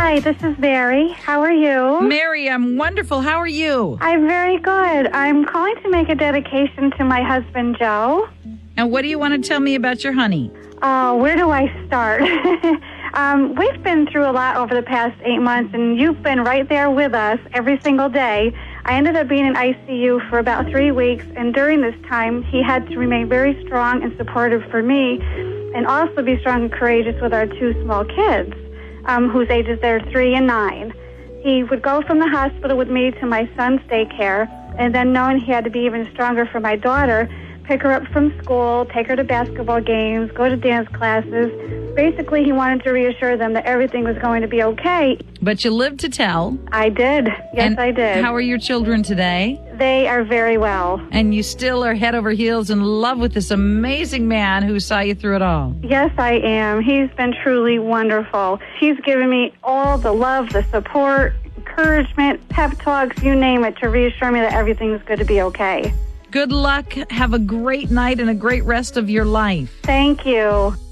Hi, this is Mary. How are you? Mary, I'm wonderful. How are you? I'm very good. I'm calling to make a dedication to my husband, Joe. And what do you want to tell me about your honey? Where do I start? We've been through a lot over the past 8 months, and you've been right there with us every single day. I ended up being in ICU for about 3 weeks, and during this time, he had to remain very strong and supportive for me, and also be strong and courageous with our 2 small kids, whose ages are 3 and 9. He would go from the hospital with me to my son's daycare, and then knowing he had to be even stronger for my daughter, pick her up from school, take her to basketball games, go to dance classes. Basically, he wanted to reassure them that everything was going to be okay. But you lived to tell. I did. Yes, And I did. How are your children today? They are very well. And you still are head over heels in love with this amazing man who saw you through it all. Yes, I am. He's been truly wonderful. He's given me all the love, the support, encouragement, pep talks, you name it, to reassure me that everything's going to be okay. Good luck. Have a great night and a great rest of your life. Thank you.